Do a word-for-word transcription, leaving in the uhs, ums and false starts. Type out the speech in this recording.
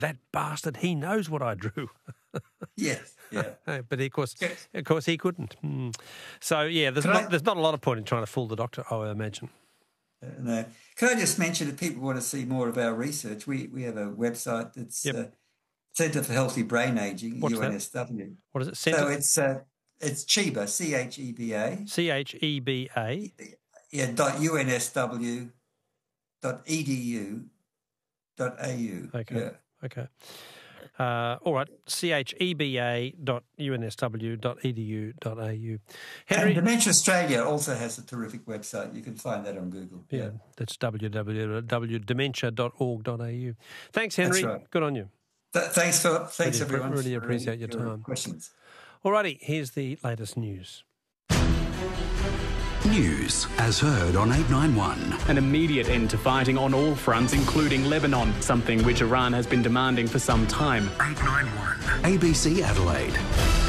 that bastard, he knows what I drew. Yes, yeah. But of course, Yes. of course, he couldn't. Mm. So yeah, there's Can not I- there's not a lot of point in trying to fool the doctor, I imagine. Uh, no. Can I just mention, if people want to see more of our research, we, we have a website that's Yep. uh, Centre for Healthy Brain Aging, What's U that? N S W. What is it? So Centre it's uh, it's CHEBA, C H E B A, C H E B A. yeah, dot U N S W dot E D U dot A U. Okay. Yeah. Okay. Uh, all right. C H E B A dot U N S W dot E D U dot A U. Henry. And Dementia Australia also has a terrific website. You can find that on Google. Yeah, that's w w w dot dementia dot org dot a u. Thanks, Henry. That's right. Good on you. Th- thanks, Philip. Thanks, Really, everyone. really for, uh, appreciate your time. Questions. All righty, here's the latest news. News as heard on eight nine one. An immediate end to fighting on all fronts, including Lebanon, something which Iran has been demanding for some time. eight nine one. A B C Adelaide.